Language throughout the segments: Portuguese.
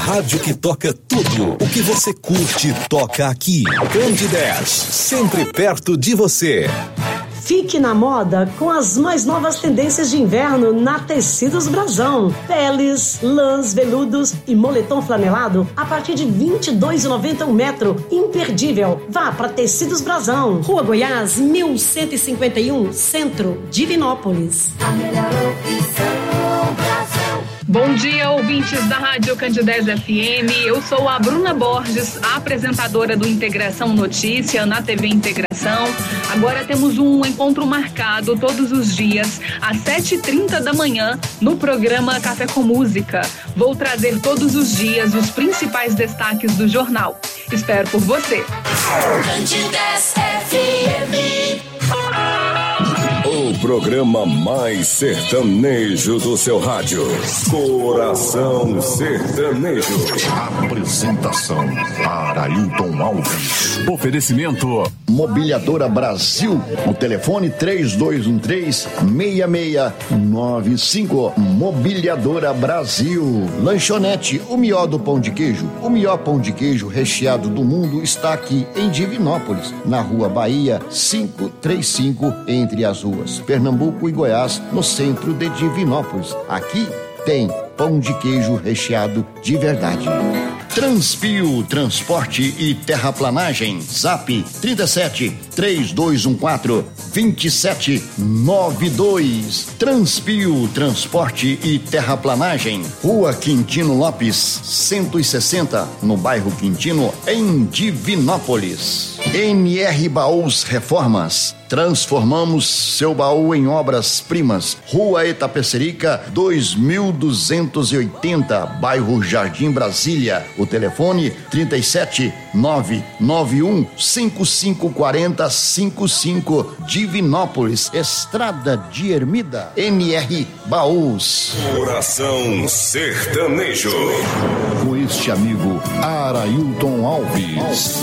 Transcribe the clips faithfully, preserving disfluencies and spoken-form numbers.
rádio que toca tudo o que você curte toca aqui. Candidez, sempre perto de você. Fique na moda com as mais novas tendências de inverno na Tecidos Brasão. Peles, lãs, veludos e moletom flanelado a partir de vinte e dois reais e noventa centavos um metro. Imperdível. Vá para Tecidos Brasão. Rua Goiás, mil cento e cinquenta e um, Centro, Divinópolis. A melhor opção, Brasão. Bom dia, ouvintes da Rádio Candidez F M. Eu sou a Bruna Borges, a apresentadora do Integração Notícia na T V Integração. Agora temos um encontro marcado todos os dias às sete e trinta da manhã no programa Café com Música. Vou trazer todos os dias os principais destaques do jornal. Espero por você. Candidez F M. O programa mais sertanejo do seu rádio. Coração Sertanejo. Apresentação: Arailton Alves. Oferecimento: Mobiliadora Brasil. O telefone três dois um três, seis seis nove cinco. Mobiliadora Brasil. Lanchonete O Melhor do Pão de Queijo. O melhor pão de queijo recheado do mundo está aqui em Divinópolis, na Rua Bahia quinhentos e trinta e cinco, entre as ruas Pernambuco e Goiás, no centro de Divinópolis. Aqui tem pão de queijo recheado de verdade. Transpio Transporte e Terraplanagem. Zap trinta e sete, três dois um quatro, dois sete nove dois. Transpio Transporte e Terraplanagem. Rua Quintino Lopes, cento e sessenta, no bairro Quintino, em Divinópolis. N R Baús Reformas. Transformamos seu baú em obras-primas. Rua Itapecerica, dois mil duzentos e oitenta, bairro Jardim Brasília. O telefone trinta e sete, nove nove um, cinco cinco quatro zero, cinco cinco, Divinópolis, Estrada de Ermida. N R Baús. Coração Sertanejo. Com este amigo Arailton Alves.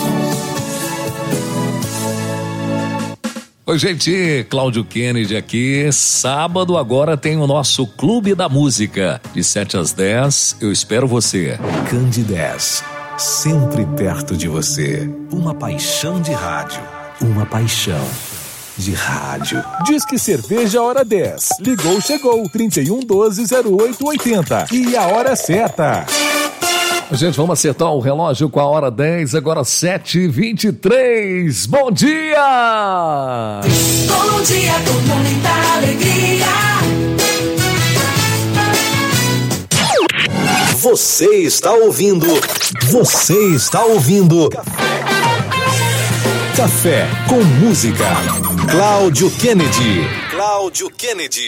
Oi, gente, Cláudio Kennedy aqui. Sábado agora tem o nosso Clube da Música. De sete às dez, eu espero você. Candidez, sempre perto de você. Uma paixão de rádio. Uma paixão de rádio. Diz que cerveja hora dez. Ligou, chegou. trinta e um, doze, zero oito, oitenta. E a hora certa. Gente, vamos acertar o relógio com a hora dez, agora sete e vinte e três. Bom dia! Bom dia com muita alegria. Você está ouvindo. Você está ouvindo. Café com Música. Cláudio Kennedy. Cláudio Kennedy.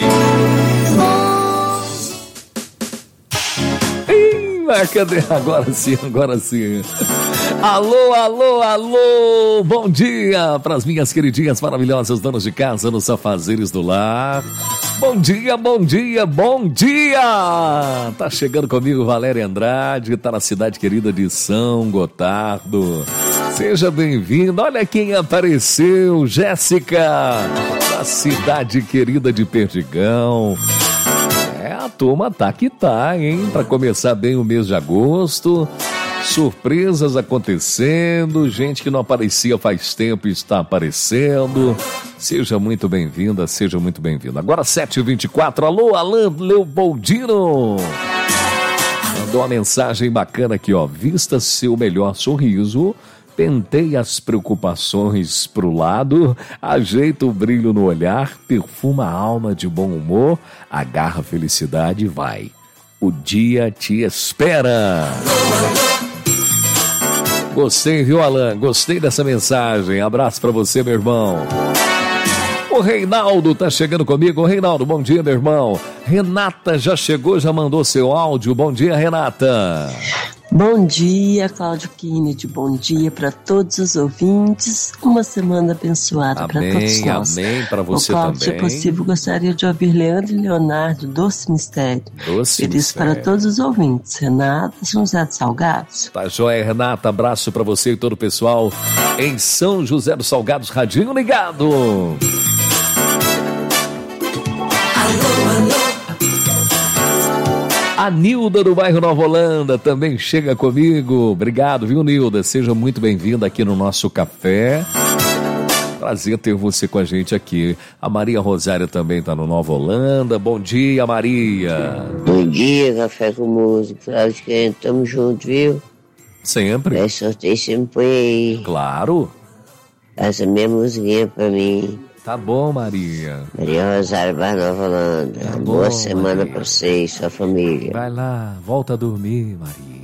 Ah, cadê? Agora sim, agora sim. Alô, alô, alô, bom dia para as minhas queridinhas maravilhosas donas de casa nos afazeres do lar. Bom dia, bom dia, bom dia! Tá chegando comigo Valéria Andrade, tá na cidade querida de São Gotardo. Seja bem-vindo, olha quem apareceu, Jéssica, da cidade querida de Perdigão. A turma tá que tá, hein? Para começar bem o mês de agosto, surpresas acontecendo, gente que não aparecia faz tempo está aparecendo. Seja muito bem-vinda, seja muito bem-vindo. Agora sete e vinte e quatro, alô, Alain Leopoldino. Mandou uma mensagem bacana aqui, ó. Vista seu melhor sorriso, penteia as preocupações pro lado, ajeita o brilho no olhar, perfuma a alma de bom humor, agarra a felicidade e vai. O dia te espera. Gostei, viu, Alan? Gostei dessa mensagem. Abraço pra você, meu irmão. O Reinaldo tá chegando comigo. Reinaldo, bom dia, meu irmão. Renata já chegou, já mandou seu áudio. Bom dia, Renata. Bom dia, Cláudio Kennedy. Bom dia para todos os ouvintes. Uma semana abençoada para todos nós. Amém, para você Ô, Cláudio, também. Se possível, gostaria de ouvir Leandro e Leonardo, Doce Mistério. Doce Feliz Mistério. para todos os ouvintes. Renata, São José dos Salgados. Tá joia, Renata. Abraço para você e todo o pessoal em São José dos Salgados. Radinho ligado. Alô, alô. A Nilda do bairro Nova Holanda também chega comigo. Obrigado, viu, Nilda? Seja muito bem-vinda aqui no nosso café. Prazer ter você com a gente aqui. A Maria Rosário também está no Nova Holanda. Bom dia, Maria. Bom dia, Café com Música. Claro que estamos juntos, viu? Sempre. É sorteio, você me põe aí. Claro. Essa minha musiquinha pra mim. Tá bom, Maria. Maria Rosário, Bar Nova Holanda. Tá Boa bom, semana Maria. pra você e sua família. Vai lá, volta a dormir, Maria.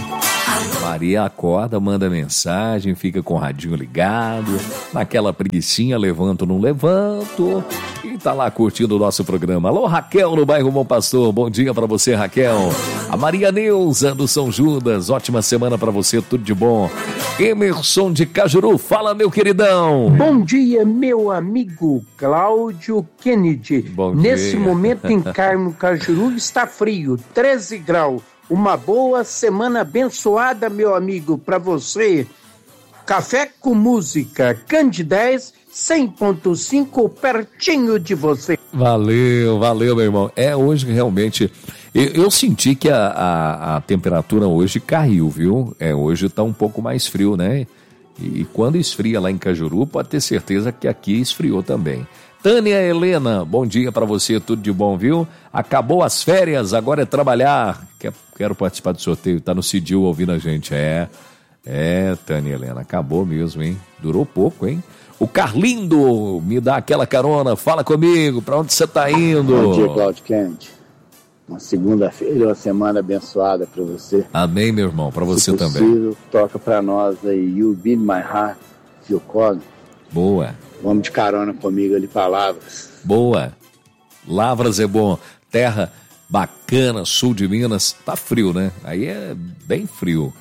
Maria acorda, manda mensagem, fica com o radinho ligado, naquela preguicinha, levanto, não levanto, e tá lá curtindo o nosso programa. Alô, Raquel, no bairro Bom Pastor, bom dia pra você, Raquel. A Maria Neuza, do São Judas, ótima semana pra você, tudo de bom. Emerson de Cajuru, fala, meu queridão. Bom dia, meu amigo Cláudio Kennedy. Bom Nesse dia. momento em Carmo Cajuru está frio, treze graus. Uma boa semana abençoada, meu amigo, para você. Café com Música, Candidez cem ponto cinco, pertinho de você. Valeu, valeu, meu irmão. É, hoje realmente, eu, eu senti que a, a, a temperatura hoje caiu, viu? É, hoje tá um pouco mais frio, né? E, e quando esfria lá em Cajuru, pode ter certeza que aqui esfriou também. Tânia Helena, bom dia pra você, tudo de bom, viu? Acabou as férias, agora é trabalhar. Quer, quero participar do sorteio, tá no Cidil ouvindo a gente. É, é, Tânia Helena, acabou mesmo, hein? Durou pouco, hein? O Carlindo, me dá aquela carona, fala comigo, pra onde você tá indo? Bom dia, Claudio Kennedy. Uma segunda-feira, uma semana abençoada pra você. Amém, meu irmão, pra você Se também. possível, toca pra nós aí, You Be My Heart, Phil Collins. Boa. Vamos de carona comigo ali, palavras. Boa. Lavras é bom. Terra bacana, sul de Minas. Tá frio, né? Aí é bem frio.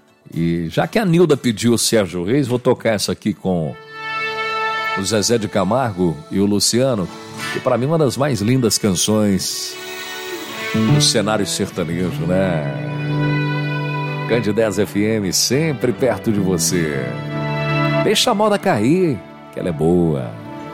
E já que a Nilda pediu o Sérgio Reis, vou tocar essa aqui com o Zezé de Camargo e o Luciano, que pra mim é uma das mais lindas canções do cenário sertanejo, né? Candidez F M, sempre perto de você. Deixa a moda cair, que ela é boa.